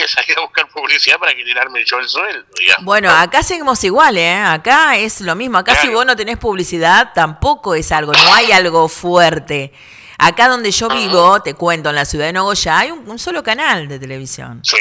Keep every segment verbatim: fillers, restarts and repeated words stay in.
que salir a buscar publicidad para que tirarme yo el sueldo, digamos. Bueno, acá seguimos igual, ¿eh? Acá es lo mismo. Acá claro. Si vos no tenés publicidad, tampoco es algo, no hay algo fuerte. Acá donde yo vivo, uh-huh. te cuento, en la ciudad de Nogoyá, hay un, un solo canal de televisión. Sí.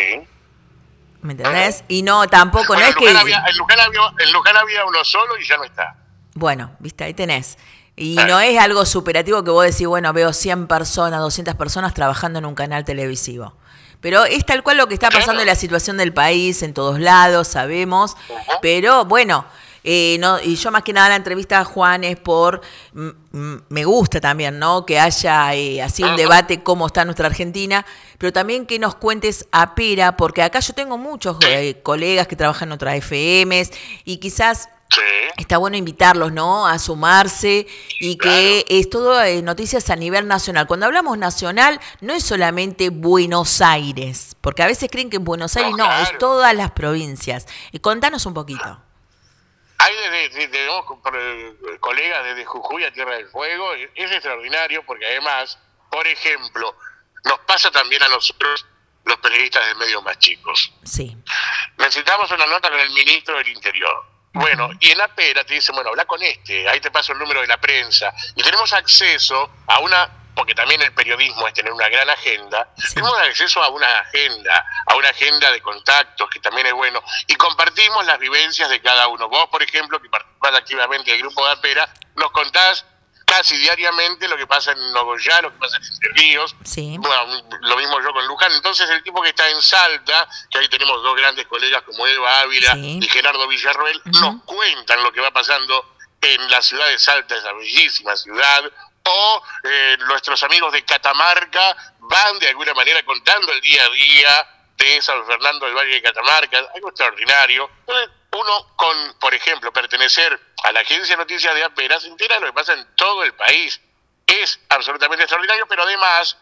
¿Me entendés? Uh-huh. Y no, tampoco, bueno, no es Luján que... Había, en, Luján había, en Luján había uno solo y ya no está. Bueno, viste, ahí tenés. Y no es algo superativo que vos decís, bueno, veo cien personas, doscientas personas trabajando en un canal televisivo. Pero es tal cual lo que está pasando claro. en la situación del país, en todos lados, sabemos. Uh-huh. Pero bueno, eh, no, y yo más que nada la entrevista a Juan es por, m- m- me gusta también, ¿no? Que haya eh, así un uh-huh. debate cómo está nuestra Argentina, pero también que nos cuentes a pera, porque acá yo tengo muchos eh, colegas que trabajan en otras F Ms y quizás... Sí. Está bueno invitarlos, ¿no? A sumarse y que claro. es todo eh, noticias a nivel nacional. Cuando hablamos nacional, no es solamente Buenos Aires, porque a veces creen que en Buenos Aires no, no claro. es todas las provincias. Y contanos un poquito. Hay desde, tenemos colegas desde Jujuy a Tierra del Fuego, es extraordinario porque además, por ejemplo, nos pasa también a nosotros, los periodistas de medios más chicos. Sí. Necesitamos una nota con el ministro del Interior. Bueno, y en la pera te dicen, bueno, habla con este, ahí te paso el número de la prensa. Y tenemos acceso a una, porque también el periodismo es tener una gran agenda, sí. tenemos acceso a una agenda, a una agenda de contactos, que también es bueno. Y compartimos las vivencias de cada uno. Vos, por ejemplo, que participás activamente del grupo de la pera, nos contás casi diariamente lo que pasa en Nogoyá, lo que pasa en Entre Ríos. Sí. Bueno, lo mismo yo con Luján. Entonces el tipo que está en Salta, que ahí tenemos dos grandes colegas como Eva Ávila sí. y Gerardo Villarroel, uh-huh. nos cuentan lo que va pasando en la ciudad de Salta, esa bellísima ciudad, o eh, nuestros amigos de Catamarca van de alguna manera contando el día a día de San Fernando del Valle de Catamarca, algo extraordinario. Entonces, uno con, por ejemplo, pertenecer a la agencia de noticias de APERA se entera de lo que pasa en todo el país. Es absolutamente extraordinario, pero además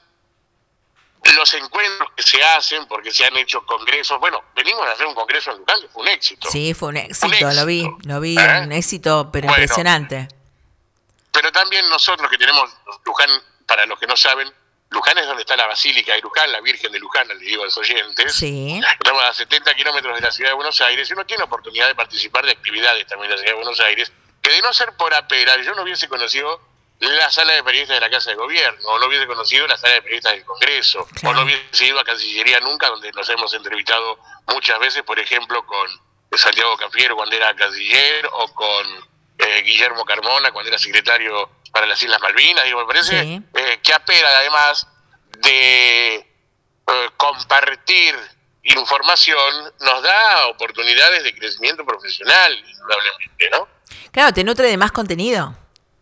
los encuentros que se hacen, porque se han hecho congresos, bueno, venimos a hacer un congreso en Luján que fue un éxito. Sí, fue un éxito, un éxito. lo vi, lo vi, ¿Eh? un éxito, pero bueno, impresionante. Pero también nosotros que tenemos Luján, para los que no saben, Luján es donde está la Basílica de Luján, la Virgen de Luján, le digo a los oyentes. Sí. Estamos a setenta kilómetros de la ciudad de Buenos Aires y uno tiene oportunidad de participar de actividades también de la ciudad de Buenos Aires, que de no ser por APERA, yo no hubiese conocido la sala de periodistas de la Casa de Gobierno, o no hubiese conocido la sala de periodistas del Congreso, claro. o no hubiese ido a Cancillería nunca, donde nos hemos entrevistado muchas veces, por ejemplo, con Santiago Cafiero cuando era canciller, o con eh, Guillermo Carmona cuando era secretario para las Islas Malvinas. Digo, me parece sí. eh, que APERA, además de eh, compartir información, nos da oportunidades de crecimiento profesional, indudablemente, ¿no? Claro, te nutre de más contenido.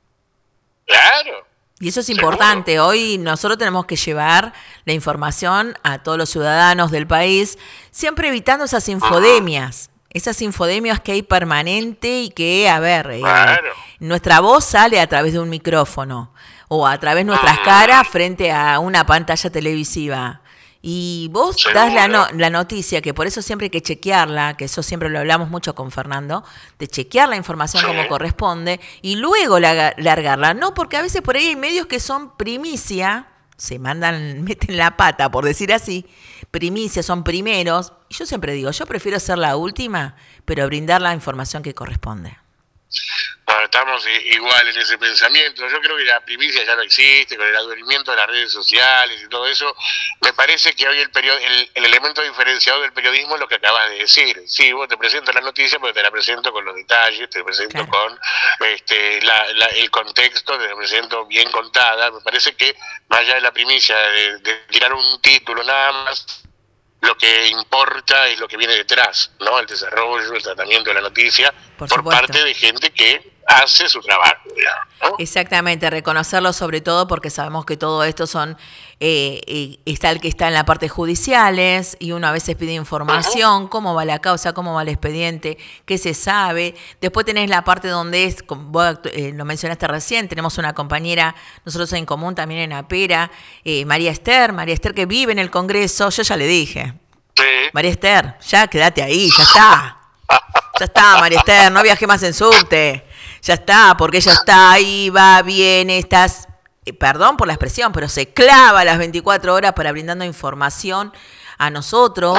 Claro. Y eso es importante. Seguro. Hoy nosotros tenemos que llevar la información a todos los ciudadanos del país, siempre evitando esas infodemias. Uh-huh. Esas infodemias que hay permanente y que, a ver, claro. eh, nuestra voz sale a través de un micrófono o a través de nuestras uh-huh. caras frente a una pantalla televisiva. Y vos Seguro. das la, no, la noticia, que por eso siempre hay que chequearla, que eso siempre lo hablamos mucho con Fernando, de chequear la información sí. como corresponde y luego la, largarla. No, porque a veces por ahí hay medios que son primicia, se mandan, meten la pata, por decir así, primicia, son primeros. Y yo siempre digo, yo prefiero ser la última, pero brindar la información que corresponde. Bueno, estamos igual en ese pensamiento. Yo creo que la primicia ya no existe, con el advenimiento de las redes sociales y todo eso. Me parece que hoy el, period- el, el elemento diferenciador del periodismo es lo que acabas de decir. Sí, vos te presento la noticia, pero te la presento con los detalles, te presento claro. con este, la, la, el contexto, te la presento bien contada. Me parece que más allá de la primicia, de, de tirar un título nada más, lo que importa es lo que viene detrás, ¿no? El desarrollo, el tratamiento de la noticia por, por parte de gente que hace su trabajo, digamos, ¿no? Exactamente, reconocerlo sobre todo porque sabemos que todo esto son, eh, eh, está el que está en la parte judiciales y uno a veces pide información, uh-huh. cómo va la causa, cómo va el expediente, qué se sabe. Después tenés la parte donde es, como vos eh, lo mencionaste recién, tenemos una compañera, nosotros en común también en APERA, eh, María Esther, María Esther que vive en el Congreso, yo ya le dije. Sí. María Esther, ya quédate ahí, ya está. Ya está, María Esther, no viaje más en subte. Ya está, porque ella está ahí, va, viene, estás, eh, perdón por la expresión, pero se clava las veinticuatro horas para brindando información a nosotros.